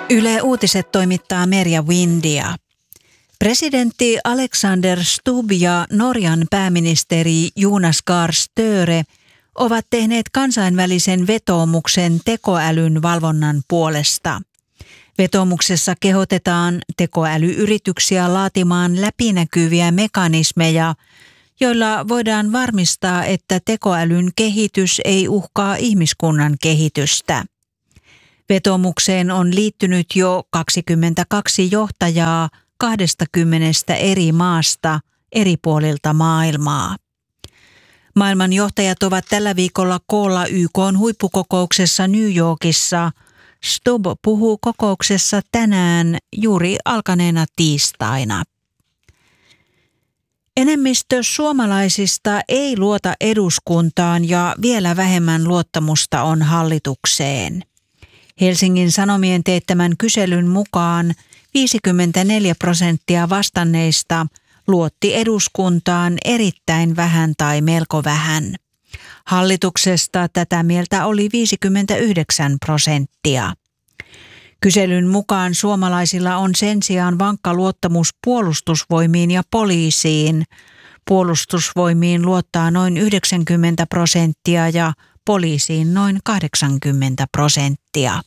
Yle Uutiset toimittaa Merja Windia. Presidentti Alexander Stubb ja Norjan pääministeri Jonas Gahr Støre ovat tehneet kansainvälisen vetoomuksen tekoälyn valvonnan puolesta. Vetoomuksessa kehotetaan tekoälyyrityksiä laatimaan läpinäkyviä mekanismeja, joilla voidaan varmistaa, että tekoälyn kehitys ei uhkaa ihmiskunnan kehitystä. Vetoomukseen on liittynyt jo 22 johtajaa 20 eri maasta eri puolilta maailmaa. Maailman johtajat ovat tällä viikolla koolla YK:n huippukokouksessa New Yorkissa. Stubb puhuu kokouksessa tänään juuri alkaneena tiistaina. Enemmistö suomalaisista ei luota eduskuntaan ja vielä vähemmän luottamusta on hallitukseen. Helsingin Sanomien teettämän kyselyn mukaan 54% vastanneista luotti eduskuntaan erittäin vähän tai melko vähän. Hallituksesta tätä mieltä oli 59%. Kyselyn mukaan suomalaisilla on sen sijaan vankka luottamus puolustusvoimiin ja poliisiin. Puolustusvoimiin luottaa noin 90% ja poliisiin noin 80%.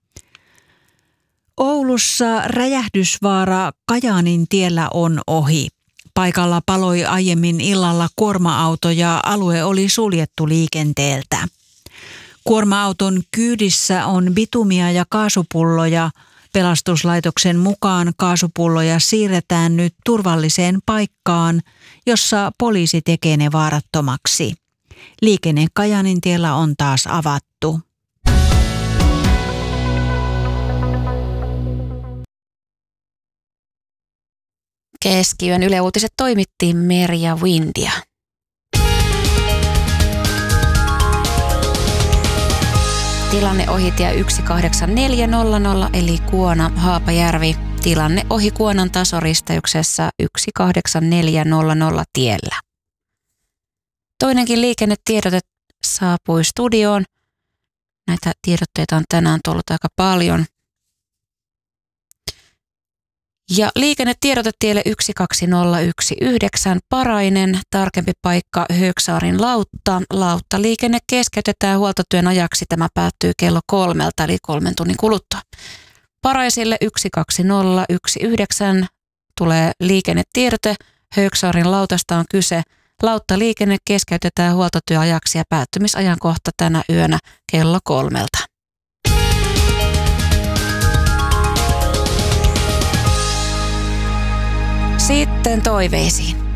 Oulussa räjähdysvaara Kajaanin tiellä on ohi. Paikalla paloi aiemmin illalla kuorma-auto ja alue oli suljettu liikenteeltä. Kuorma-auton kyydissä on bitumia ja kaasupulloja. Pelastuslaitoksen mukaan kaasupulloja siirretään nyt turvalliseen paikkaan, jossa poliisi tekee ne vaarattomaksi. Liikenne Kajaanin tiellä on taas avattu. Keskiyön Yle Uutiset toimittiin Merja Windia. Tilanne ohi tie 18400 eli Kuona-Haapajärvi. Tilanne ohi Kuonan tasoristeyksessä 18400 tiellä. Toinenkin liikennetiedote saapui studioon. Näitä tiedotteita on tänään tullut aika paljon. Ja liikennetiedote tielle 12019 Parainen, tarkempi paikka Högsaarin lautta. Lauttaliikenne keskeytetään huoltotyön ajaksi. Tämä päättyy kello 3 eli 3 tunnin kuluttua. Paraisille 12019 tulee liikennetiedote. Högsaarin lautasta on kyse. Lauttaliikenne keskeytetään huoltotyöajaksi ja päättymisajankohta tänä yönä kello 3. Sitten toiveisiin.